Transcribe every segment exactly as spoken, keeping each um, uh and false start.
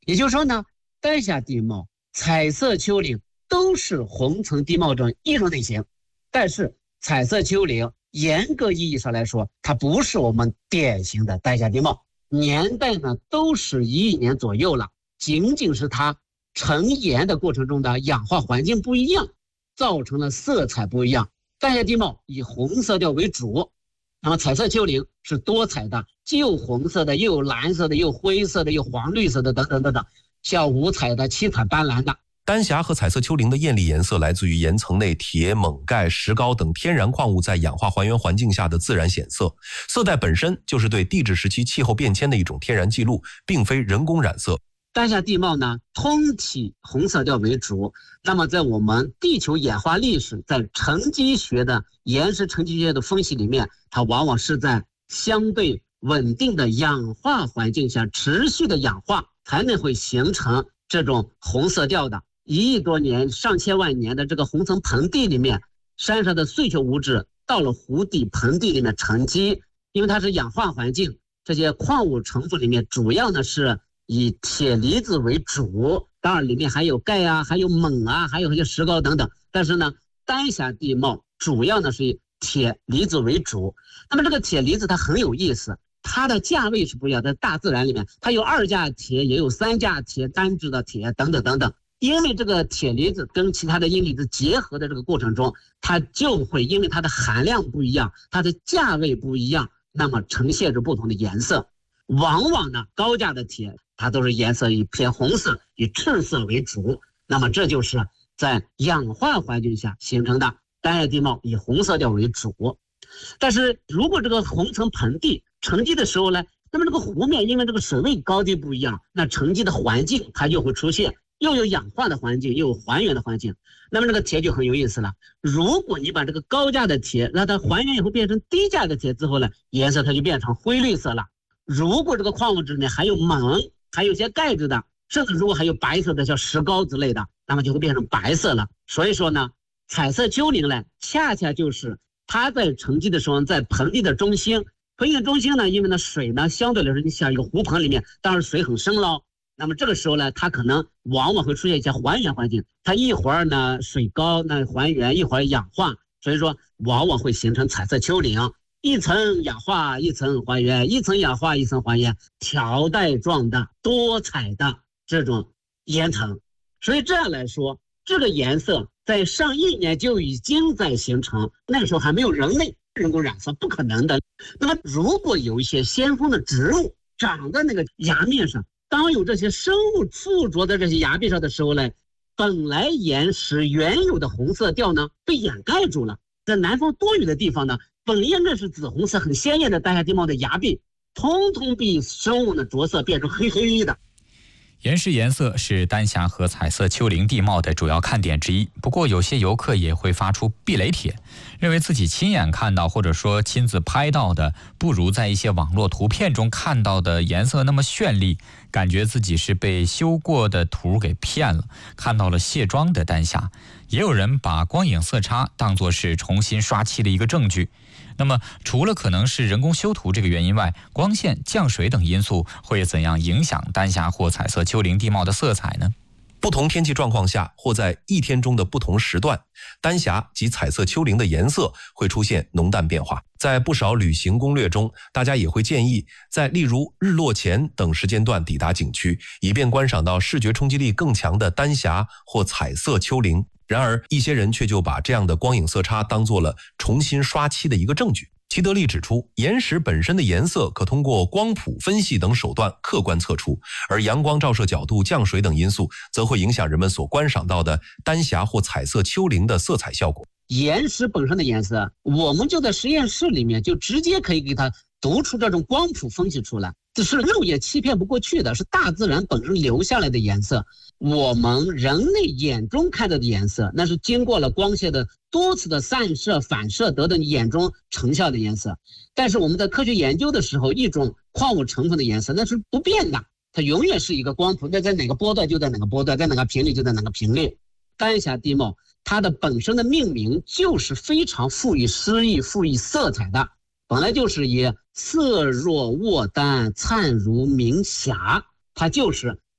也就是说呢，丹霞地貌、彩色丘陵都是红层地貌中一种类型，但是彩色丘陵严格意义上来说，它不是我们典型的丹霞地貌，年代呢都是一亿年左右了，仅仅是它成岩的过程中的氧化环境不一样，造成了色彩不一样。丹霞地貌以红色调为主，那么彩色丘陵是多彩的，既有红色的，又有蓝色的，又有灰色的，又有黄绿色的，等等等等，像五彩的、七彩斑斓的。 丹霞和彩色丘陵的艳丽颜色来自于岩层内铁、锰、钙、石膏等天然矿物在氧化还原环境下的自然显色，色带本身就是对地质时期气候变迁的一种天然记录，并非人工染色。 丹霞地貌呢，通体红色调为主。那么在我们地球演化历史，在沉积学的岩石沉积学的分析里面，它往往是在相对稳定的氧化环境下持续的氧化，才能会形成这种红色调的。一亿多年、上千万年的这个红层盆地里面，山上的碎屑物质到了湖底盆地里面沉积，因为它是氧化环境，这些矿物成分里面主要呢是以铁离子为主，当然里面还有钙啊，还有锰啊，还有一些石膏等等。但是呢，丹霞地貌主要呢是以铁离子为主。那么这个铁离子它很有意思，它的价位是不一样，在大自然里面，它有二价铁，也有三价铁、单质的铁等等等等。因为这个铁离子跟其他的阴离子结合的这个过程中，它就会因为它的含量不一样，它的价位不一样，那么呈现出不同的颜色。往往呢，高价的铁它都是颜色以偏红色、以赤色为主。那么这就是在氧化环境下形成的丹霞地貌，以红色调为主。但是如果这个红层盆地沉积的时候呢，那么这个湖面因为这个水位高低不一样，那沉积的环境它就会出现又有氧化的环境，又有还原的环境。那么这个铁就很有意思了。如果你把这个高价的铁让它还原以后变成低价的铁之后呢，颜色它就变成灰绿色了。如果这个矿物质里面还有锰，还有些钙质的，甚至如果还有白色的像石膏之类的，那么就会变成白色了。所以说呢，彩色丘陵呢，恰恰就是它在沉积的时候，在盆地的中心，盆地的中心呢，因为呢水呢相对来说，你像一个湖盆里面，当然水很深了。那么这个时候呢，它可能往往会出现一些还原环境，它一会儿呢水高那还原，一会儿氧化，所以说往往会形成彩色丘陵。一层氧化，一层还原，一层氧化，一层还原，条带状的多彩的这种岩层。所以这样来说，这个颜色在上亿年就已经在形成，那个时候还没有人类人工染色，不可能的。那么如果有一些先锋的植物长在那个崖面上，当有这些生物附着在这些崖壁上的时候呢，本来岩石原有的红色调呢被掩盖住了。在南方多雨的地方呢，本应该是紫红色很鲜艳的丹霞地貌的崖壁，通通被生物的着色变成黑黑的。 岩石颜色是丹霞和彩色丘陵地貌的主要看点之一。不过有些游客也会发出避雷帖，认为自己亲眼看到或者说亲自拍到的不如在一些网络图片中看到的颜色那么绚丽，感觉自己是被修过的图给骗了，看到了卸妆的丹霞。也有人把光影色差当作是重新刷漆的一个证据。那么除了可能是人工修图这个原因外，光线、降水等因素会怎样影响丹霞或彩色丘陵地貌的色彩呢？ 不同天气状况下，或在一天中的不同时段，丹霞及彩色丘陵的颜色会出现浓淡变化。在不少旅行攻略中，大家也会建议在例如日落前等时间段抵达景区，以便观赏到视觉冲击力更强的丹霞或彩色丘陵。然而一些人却就把这样的光影色差当作了重新刷漆的一个证据。齐德利指出，岩石本身的颜色可通过光谱分析等手段客观测出，而阳光照射角度、降水等因素则会影响人们所观赏到的丹霞或彩色丘陵的色彩效果。 岩石本身的颜色，我们就在实验室里面就直接可以给它读出这种光谱分析出来，这是肉眼欺骗不过去的，是大自然本身留下来的颜色。我们人类眼中看到的颜色，那是经过了光线的多次的散射、反射得到眼中成像的颜色。但是我们在科学研究的时候，一种矿物成分的颜色那是不变的，它永远是一个光谱，那在哪个波段就在哪个波段，在哪个频率就在哪个频率。丹霞地貌它的本身的命名就是非常富于诗意、富于色彩的，本来就是以色若卧丹，灿如明霞，它就是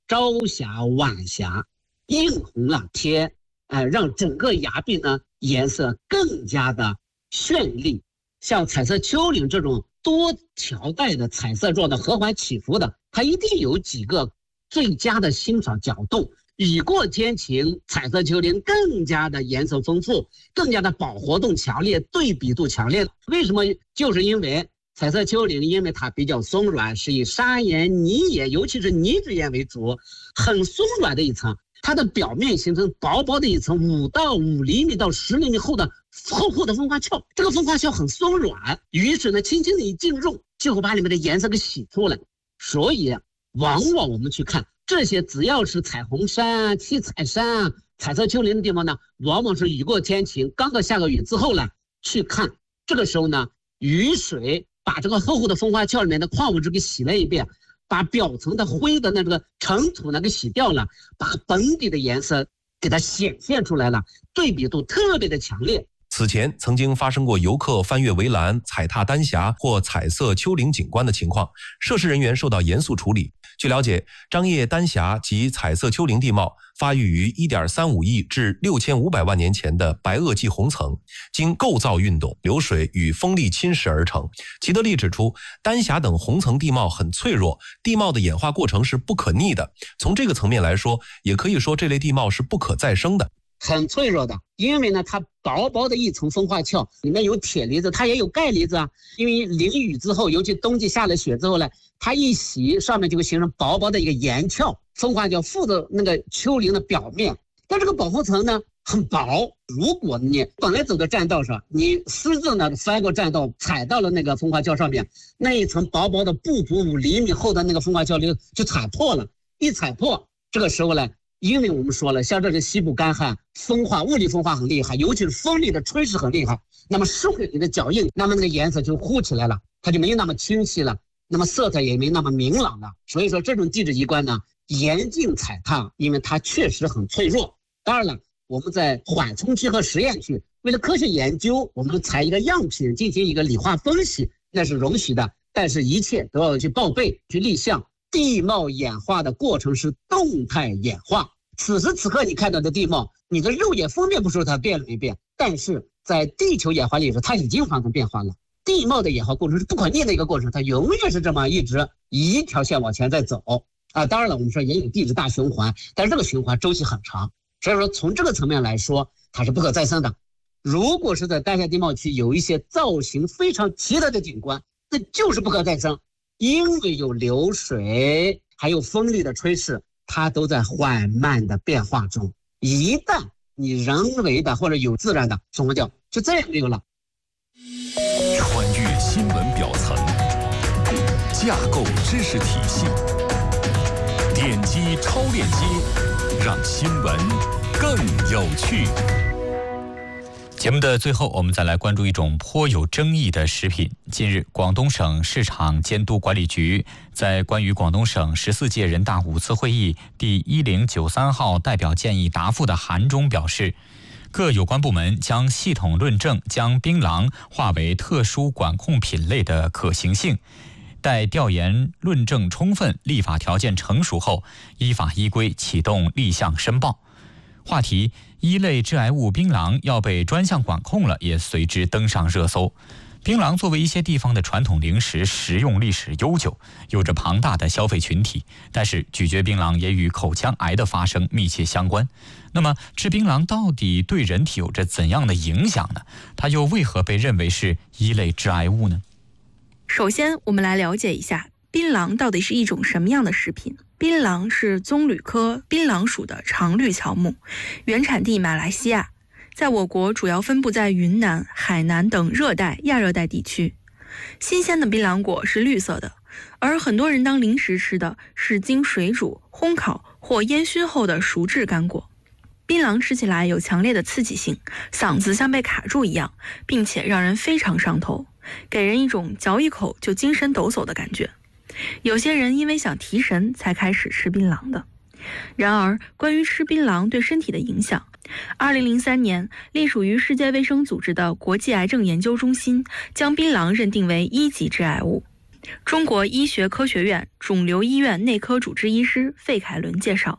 朝霞、晚霞，映红了天，呃，让整个崖壁呢颜色更加的绚丽。像彩色丘陵这种多条带的彩色状的和缓起伏的，它一定有几个最佳的欣赏角度。雨过天晴，彩色丘陵更加的颜色丰富，更加的饱和度强烈，对比度强烈。为什么？就是因为彩色丘陵，因为它比较松软，是以砂岩、泥岩，尤其是泥质岩为主，很松软的一层。它的表面形成薄薄的一层五到五厘米到十厘米厚的厚厚的风化壳，这个风化壳很松软，雨水呢轻轻的一进入，就会把里面的颜色给洗出来。所以往往我们去看这些，只要是彩虹山、七彩山、彩色丘陵的地方呢，往往是雨过天晴，刚刚下个雨之后呢，去看这个时候呢，雨水把这个厚厚的风化壳里面的矿物质给洗了一遍，把表层的灰的那个尘土呢给洗掉了，把本底的颜色给它显现出来了，对比度特别的强烈。 此前曾经发生过游客翻越围栏、踩踏丹霞或彩色丘陵景观的情况，涉事人员受到严肃处理。据了解，张掖丹霞及彩色丘陵地貌发育于 一点三五亿至六千五百万年前的白垩纪红层，经构造运动、流水与风力侵蚀而成。齐德利指出，丹霞等红层地貌很脆弱，地貌的演化过程是不可逆的。从这个层面来说，也可以说这类地貌是不可再生的。 很脆弱的，因为呢，它薄薄的一层风化壳，里面有铁离子，它也有钙离子啊。因为淋雨之后，尤其冬季下了雪之后呢，它一洗，上面就会形成薄薄的一个岩壳，风化壳附着那个丘陵的表面。但这个保护层呢很薄，如果你本来走在栈道上，你私自呢翻过栈道，踩到了那个风化壳上面，那一层薄薄的不足五厘米厚的那个风化壳就就踩破了，一踩破，这个时候呢。因为我们说了，像这个西部干旱，风化物理风化很厉害，尤其是风力的吹势很厉害，那么受了你的脚印，那么那个颜色就糊起来了，它就没那么清晰了，那么色彩也没那么明朗了。所以说这种地质仪观呢，严禁踩踏，因为它确实很脆弱。当然了，我们在缓冲区和实验区，为了科学研究，我们采一个样品进行一个理化分析，那是容许的，但是一切都要去报备、去立项。地貌演化的过程是动态演化，此时此刻你看到的地貌，你的肉眼分辨不出它变了没变，但是在地球演化历史，它已经发生变化了。地貌的演化过程是不可逆的一个过程，它永远是这么一直一条线往前在走啊。当然了，我们说也有地质大循环，但是这个循环周期很长，所以说从这个层面来说，它是不可再生的。如果是在丹霞地貌区有一些造型非常奇特的景观，那就是不可再生。因为有流水，还有风力的吹势，它都在缓慢的变化中。一旦你人为的或者有自然的冲坏掉，就再也没有了。 穿越新闻表层，架构知识体系，点击超链接，让新闻更有趣。 节目的最后，我们再来关注一种颇有争议的食品。近日，广东省市场监督管理局在关于广东省十四届人大五次会议第一零九三号代表建议答复的函中表示，各有关部门将系统论证将槟榔划为特殊管控品类的可行性，待调研论证充分、立法条件成熟后，依法依规启动立项申报。话题一类致癌物槟榔要被专项管控了，也随之登上热搜。槟榔作为一些地方的传统零食，食用历史悠久，有着庞大的消费群体。但是咀嚼槟榔也与口腔癌的发生密切相关。那么吃槟榔到底对人体有着怎样的影响呢？它又为何被认为是一类致癌物呢？ 首先，我们来了解一下槟榔到底是一种什么样的食品。槟榔是棕榈科槟榔属的常绿乔木，原产地马来西亚，在我国主要分布在云南、海南等热带、亚热带地区。新鲜的槟榔果是绿色的，而很多人当零食吃的是经水煮、烘烤或烟熏后的熟制干果。槟榔吃起来有强烈的刺激性，嗓子像被卡住一样，并且让人非常上头，给人一种嚼一口就精神抖擞的感觉。有些人因为想提神才开始吃槟榔的。然而，关于吃槟榔对身体的影响，二零零三年，隶属于世界卫生组织的国际癌症研究中心将槟榔认定为一级致癌物。 中国医学科学院肿瘤医院内科主治医师费凯伦介绍，